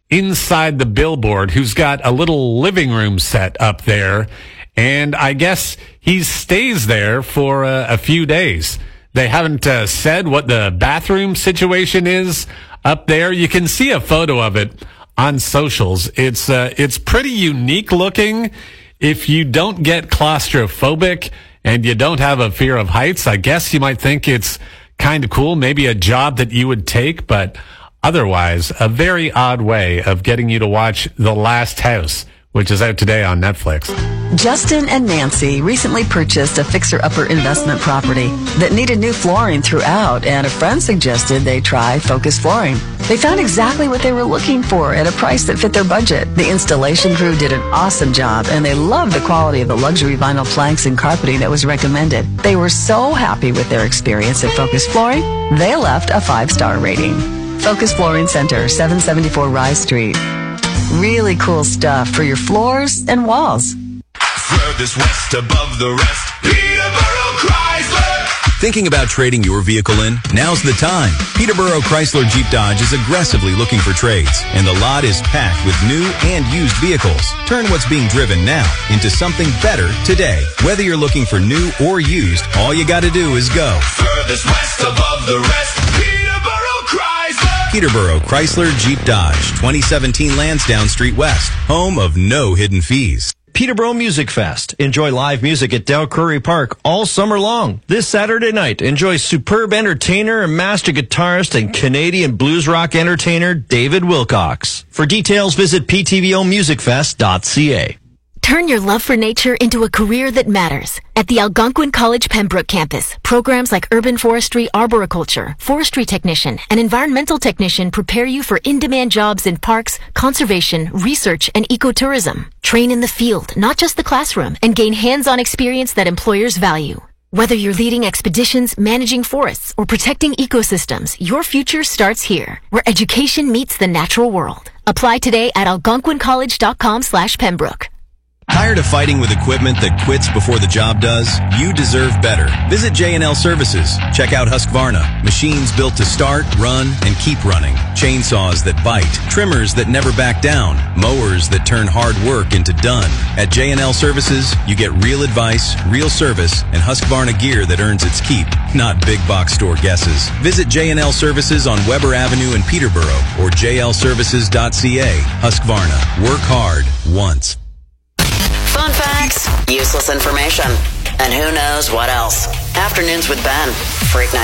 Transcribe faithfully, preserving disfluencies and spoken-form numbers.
inside the billboard who's got a little living room set up there. And I guess he stays there for uh, a few days. They haven't uh, said what the bathroom situation is up there. You can see a photo of it on socials. It's uh, it's pretty unique looking. If you don't get claustrophobic and you don't have a fear of heights, I guess you might think it's kind of cool, maybe a job that you would take, but otherwise, a very odd way of getting you to watch The Last House, which is out today on Netflix. Justin and Nancy recently purchased a fixer-upper investment property that needed new flooring throughout, and a friend suggested they try Focus Flooring. They found exactly what they were looking for at a price that fit their budget. The installation crew did an awesome job, and they loved the quality of the luxury vinyl planks and carpeting that was recommended. They were so happy with their experience at Focus Flooring, they left a five-star rating. Focus Flooring Center, seven seventy-four Rise Street. Really cool stuff for your floors and walls. Furthest west above the rest, Peterborough Chrysler. Thinking about trading your vehicle in? Now's the time. Peterborough Chrysler Jeep Dodge is aggressively looking for trades, and the lot is packed with new and used vehicles. Turn what's being driven now into something better today. Whether you're looking for new or used, all you got to do is go. Furthest west above the rest, Peterborough Chrysler. Peterborough Chrysler Jeep Dodge, twenty seventeen Lansdowne Street West, home of no hidden fees. Peterborough Music Fest. Enjoy live music at Dow Curry Park all summer long. This Saturday night, enjoy superb entertainer and master guitarist and Canadian blues rock entertainer David Wilcox. For details, visit p t v o music fest dot c a. Turn your love for nature into a career that matters. At the Algonquin College Pembroke campus, programs like urban forestry, arboriculture, forestry technician, and environmental technician prepare you for in-demand jobs in parks, conservation, research, and ecotourism. Train in the field, not just the classroom, and gain hands-on experience that employers value. Whether you're leading expeditions, managing forests, or protecting ecosystems, your future starts here, where education meets the natural world. Apply today at algonquin college dot com slash Pembroke. Tired of fighting with equipment that quits before the job does? You deserve better. Visit J and L Services. Check out Husqvarna. Machines built to start, run, and keep running. Chainsaws that bite. Trimmers that never back down. Mowers that turn hard work into done. At J and L Services, you get real advice, real service, and Husqvarna gear that earns its keep, not big box store guesses. Visit J and L Services on Weber Avenue in Peterborough or j l services dot c a. Husqvarna. Work hard once. Fun facts, useless information, and who knows what else. Afternoons with Ben, Freak Night.